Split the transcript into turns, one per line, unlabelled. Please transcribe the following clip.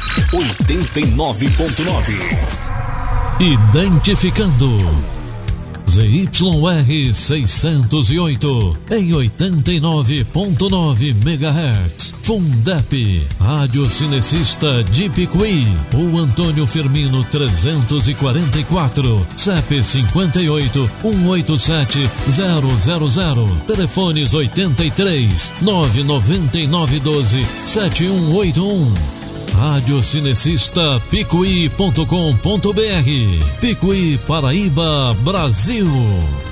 89.9.
Identificando ZYR 608 em 89.9 MHz. Fundep, Rádio Cinecista de Picuí. O Antônio Firmino 344, CEP 58 187 000. Telefones 83 999 12 7181. Radiocinecista Picuí.com.br. Picuí, Paraíba, Brasil.